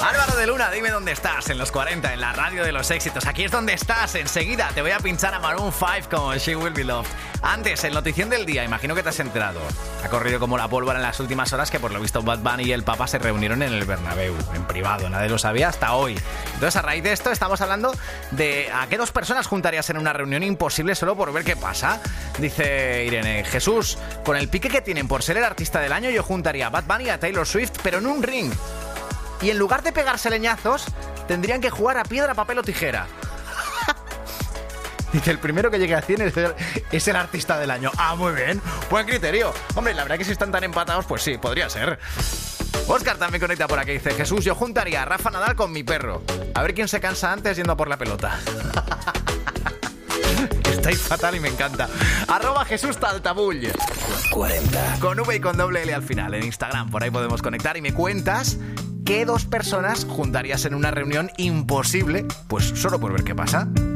Álvaro de Luna, dime dónde estás, en los 40, en la radio de los éxitos. Aquí es donde estás, enseguida te voy a pinchar a Maroon 5 como She Will Be Loved. Antes, en Notición del Día, imagino que te has enterado. Ha corrido como la pólvora en las últimas horas que por lo visto Bad Bunny y el Papa se reunieron en el Bernabéu, en privado, nadie lo sabía hasta hoy. Entonces, a raíz de esto, estamos hablando de a qué dos personas juntarías en una reunión imposible solo por ver qué pasa. Dice Irene, Jesús, con el pique que tienen por ser el artista del año, yo juntaría a Bad Bunny y a Taylor Swift, pero en un ring. Y en lugar de pegarse leñazos, tendrían que jugar a piedra, papel o tijera. Dice, el primero que llegue a 100 es el artista del año. Ah, muy bien, buen criterio. Hombre, la verdad que si están tan empatados, pues sí, podría ser. Óscar también conecta por aquí, dice, Jesús, yo juntaría a Rafa Nadal con mi perro. A ver quién se cansa antes yendo a por la pelota. Estáis fatal y me encanta. @Jesús Taltabull 40 con V y con doble L al final en Instagram. Por ahí podemos conectar y me cuentas qué dos personas juntarías en una reunión imposible, pues solo por ver qué pasa.